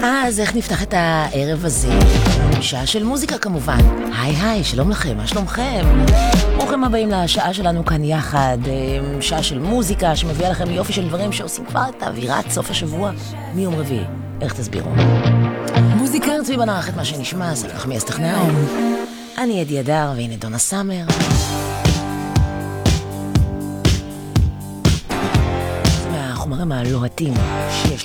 אז איך נפתח את הערב הזה? שעה של מוזיקה כמובן. היי, שלום לכם, מה שלומכם? ברוכים הבאים לשעה שלנו כאן יחד. שעה של מוזיקה שמביאה לכם יופי של דברים שעושים כבר את אווירת סוף השבוע מיום רביעי. איך תסבירו? מוזיקה רצוי בנערכת מה שנשמע, סלח מי אסתכנאו. אני עדי אדר והנה דונה סאמר. זה מהחומרים הלוהטים שיש